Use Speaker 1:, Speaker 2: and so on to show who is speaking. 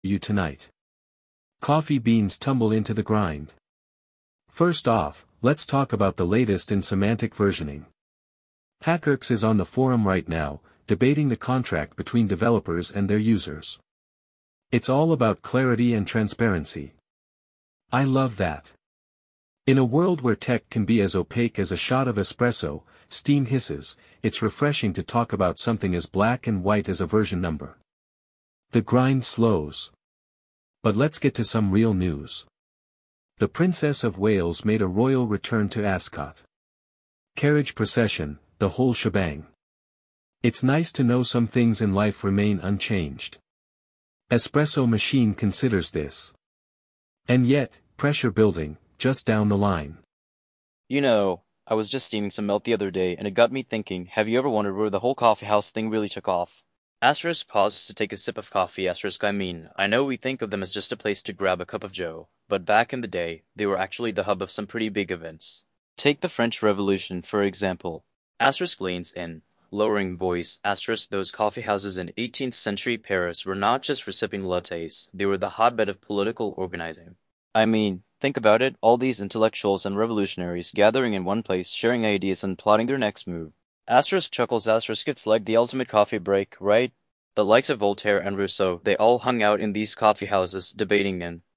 Speaker 1: you tonight. Coffee beans tumble into the grind. First off, let's talk about the latest in semantic versioning. HackerX is on the forum right now, debating the contract between developers and their users. It's all about clarity and transparency. I love that. In a world where tech can be as opaque as a shot of espresso, steam hisses, it's refreshing to talk about something as black and white as a version number. The grind slows. But let's get to some real news. The Princess of Wales made a royal return to Ascot. Carriage procession, the whole shebang. It's nice to know some things in life remain unchanged. Espresso Machine considers this. And yet, pressure building, just down the line.
Speaker 2: I was just steaming some milk the other day, and it got me thinking, have you ever wondered where the whole coffee house thing really took off? Asterisk pauses to take a sip of coffee, I know we think of them as just a place to grab a cup of joe, but back in the day, they were actually the hub of some pretty big events. Take the French Revolution, for example. Leans in, lowering voice, those coffee houses in 18th century Paris were not just for sipping lattes, they were the hotbed of political organizing. Think about it, all these intellectuals and revolutionaries gathering in one place, sharing ideas and plotting their next move. Chuckles, it's like the ultimate coffee break, right? The likes of Voltaire and Rousseau, they all hung out in these coffee houses, debating and